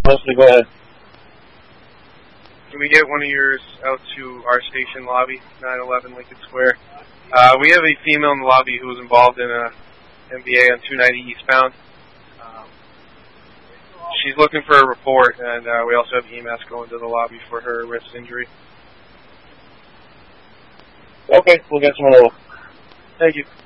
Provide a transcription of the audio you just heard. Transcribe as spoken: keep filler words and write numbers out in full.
Mostly, go ahead. Can we get one of yours out to our station lobby, nine eleven Lincoln Square? Uh, we have a female in the lobby who was involved in a M B A on two ninety eastbound. Um, she's looking for a report, and uh, we also have E M S going to the lobby for her wrist injury. Okay, we'll get someone over. Thank you.